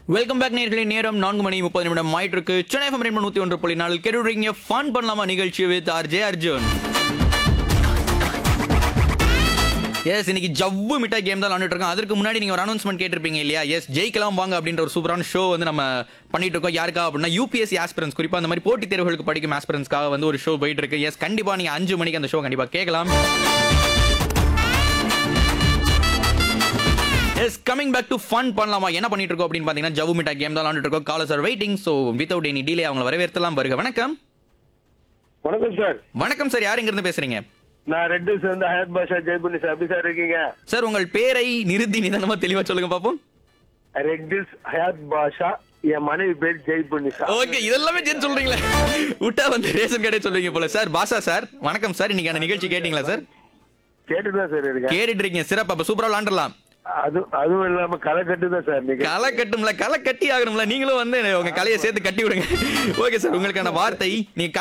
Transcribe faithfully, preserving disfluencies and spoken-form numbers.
Welcome back நேயர்களே. நேரம் நான்கு மணி முப்பது நிமிடம் ஆயிட்டு இருக்கு. சென்னை எஃப்எம் ரெண்டு நூத்தி ஒன்று புள்ளி நாலு கேட்டுறீங்க ஃபன் பண்ணலாமா நிகழ்ச்சி வித் ஆர்ஜே அர்ஜுன். எஸ், இன்னைக்கு ஜவ்வு மிட்டாய் கேம் தான் விளையாண்டுட்டு இருக்கோம். அதுக்கு முன்னாடி நீங்க ஒரு அனௌன்ஸ்மெண்ட் கேட்டிருப்பீங்க இல்லையா? எஸ், ஜெயிக்கலாம் வாங்க அப்படின்ற ஒரு சூப்பரான ஷோ வந்து நம்ம பண்ணிட்டு இருக்கோம். யாருக்கா அப்படின்னா யூபிஎஸ்சி ஆஸ்பிரன்ஸ், குறிப்பா அந்த மாதிரி போட்டித் தேர்வுகளுக்கு படிக்கும் ஆஸ்பிரன்ஸ்க்காக வந்து ஒரு ஷோ போயிட்டு இருக்கு. எஸ், கண்டிப்பா நீங்க அஞ்சு மணிக்கு அந்த ஷோ கண்டிப்பா கேட்கலாம். S, coming back to fun பண்ணலாமா. என்ன பண்ணிட்டு இருக்கோம் அப்படின்னு பாத்தீங்கன்னா ஜவ்வு மிட்டாய் கேம் தான் விளையாண்டுட்டு இருக்கோம். Callers are waiting. So without any delay அவங்களை வரவேற்கலாம். வருக. வணக்கம். வணக்கம் சார். வணக்கம் சார். யார் இங்க இருந்து பேசுறீங்க? நான் ரெட்டு சேர்ந்து ஹயாத் பாஷா ஜெய்புன்னி சார். எப்படி சார் இருக்கீங்க? சார், உங்கள் பேரை நிறுத்தி நிதானமா தெளிவா சொல்லுங்க பாப்போம். ரெட்டிஸ் ஹயாத் பாஷா, என் மனைவி பேர் ஜெய்புன்னி சார். ஓகே, இதெல்லாமே சேர்த்து சொல்றீங்களே. விட்டா வந்து ரேஷன் கடை சொல்றீங்க போல. சார், பாஷா சார் வணக்கம் சார். இன்னைக்கு அந்த நிகழ்ச்சி கேட்டீங்களா சார்? கேட்டுதான் சார் இருக்கேன். கேட்டுட்டு இருக்கீங்க. சிறப்பு. அப்ப சூப்பரா விளாண்டலாம். அது அதுவும் இல்லாம களை கட்டுதான் சார். நீங்க களை கட்டும்ல, களை கட்டி ஆகணும்ல. நீங்களும் வந்து உங்க கலையை சேர்த்து கட்டி விடுங்க. ஓகே சார், உங்களுக்கான வார்த்தை நீ